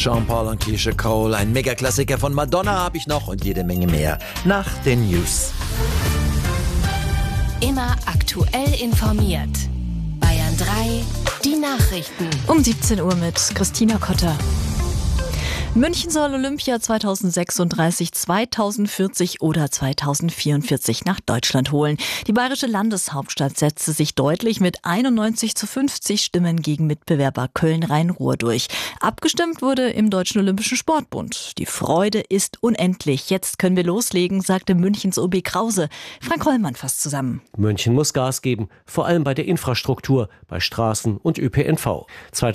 Sean Paul und Keisha Cole, ein Megaklassiker von Madonna habe ich noch und jede Menge mehr nach den News. Immer aktuell informiert. Bayern 3, die Nachrichten. Um 17 Uhr mit Christina Kotter. München soll Olympia 2036, 2040 oder 2044 nach Deutschland holen. Die bayerische Landeshauptstadt setzte sich deutlich mit 91:50 Stimmen gegen Mitbewerber Köln-Rhein-Ruhr durch. Abgestimmt wurde im Deutschen Olympischen Sportbund. Die Freude ist unendlich. Jetzt können wir loslegen, sagte Münchens OB Krause. Frank Hollmann fasst zusammen. München muss Gas geben, vor allem bei der Infrastruktur, bei Straßen und ÖPNV.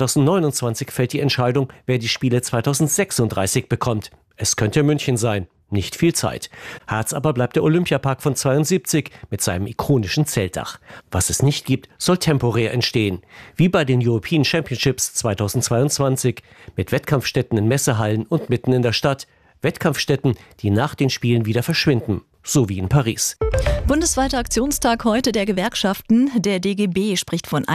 2029 fällt die Entscheidung, wer die Spiele 2036 bekommt. Es könnte München sein. Nicht viel Zeit. Harz aber bleibt der Olympiapark von 72 mit seinem ikonischen Zeltdach. Was es nicht gibt, soll temporär entstehen. Wie bei den European Championships 2022 mit Wettkampfstätten in Messehallen und mitten in der Stadt. Wettkampfstätten, die nach den Spielen wieder verschwinden. So wie in Paris. Bundesweiter Aktionstag heute der Gewerkschaften. Der DGB spricht von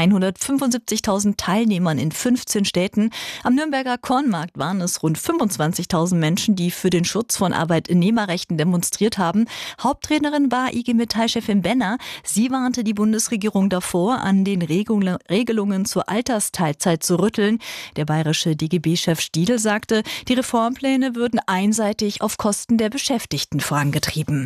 175.000 Teilnehmern in 15 Städten. Am Nürnberger Kornmarkt waren es rund 25.000 Menschen, die für den Schutz von Arbeitnehmerrechten demonstriert haben. Hauptrednerin war IG Metall-Chefin Benner. Sie warnte die Bundesregierung davor, an den Regelungen zur Altersteilzeit zu rütteln. Der bayerische DGB-Chef Stiedl sagte, die Reformpläne würden einseitig auf Kosten der Beschäftigten vorangetrieben.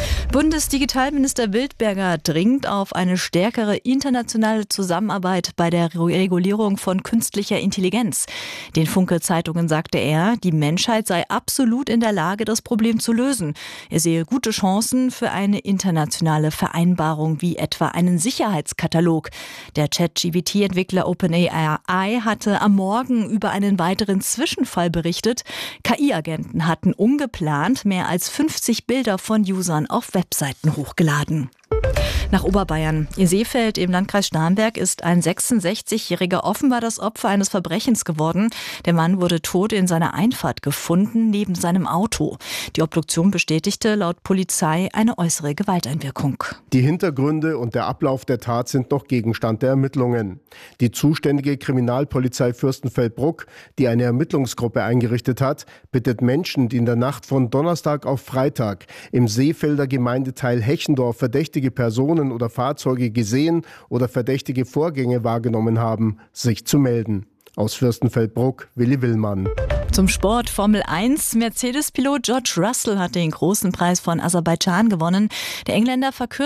Bundesdigitalminister Wildberger dringt auf eine stärkere internationale Zusammenarbeit bei der Regulierung von künstlicher Intelligenz. Den Funke-Zeitungen sagte er, die Menschheit sei absolut in der Lage, das Problem zu lösen. Er sehe gute Chancen für eine internationale Vereinbarung wie etwa einen Sicherheitskatalog. Der ChatGPT-Entwickler OpenAI hatte am Morgen über einen weiteren Zwischenfall berichtet. KI-Agenten hatten ungeplant mehr als 50 Bilder von Usern auf Webseiten hochgeladen. Nach Oberbayern. In Seefeld im Landkreis Starnberg ist ein 66-Jähriger offenbar das Opfer eines Verbrechens geworden. Der Mann wurde tot in seiner Einfahrt gefunden, neben seinem Auto. Die Obduktion bestätigte laut Polizei eine äußere Gewalteinwirkung. Die Hintergründe und der Ablauf der Tat sind noch Gegenstand der Ermittlungen. Die zuständige Kriminalpolizei Fürstenfeldbruck, die eine Ermittlungsgruppe eingerichtet hat, bittet Menschen, die in der Nacht von Donnerstag auf Freitag im Seefelder Gemeindeteil Hechendorf verdächtige Personen oder Fahrzeuge gesehen oder verdächtige Vorgänge wahrgenommen haben, sich zu melden. Aus Fürstenfeldbruck, Willi Willmann. Zum Sport Formel 1. Mercedes-Pilot George Russell hat den großen Preis von Aserbaidschan gewonnen. Der Engländer verkürzt